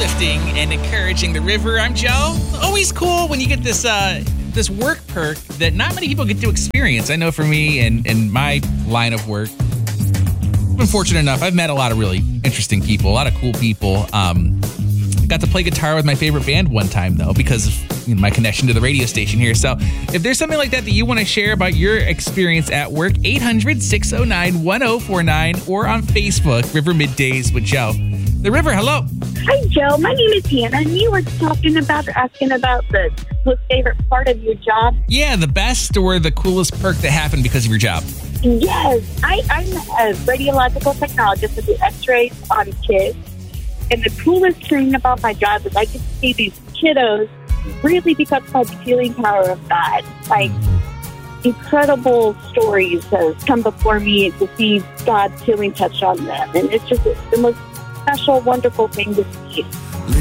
uplifting and encouraging the river. I'm Joe. Always cool when you get this this work perk that not many people get to experience. I know for me and my line of work, I've been fortunate enough. I've met a lot of really interesting people, a lot of cool people. Got to play guitar with my favorite band one time, though, because of my connection to the radio station here. So if there's something like that you want to share about your experience at work, 800-609-1049 or on Facebook, River Middays with Joe. The River, hello. Hi, Joe. My name is Hannah, and you were asking about the most favorite part of your job. Yeah, the best or the coolest perk that happened because of your job. Yes. I'm a radiological technologist that do x-rays on kids. And the coolest thing about my job is I get to see these kiddos really become by the healing power of God. Like, incredible stories have come before me to see God's healing touch on them. And it's just the most special, wonderful thing to see.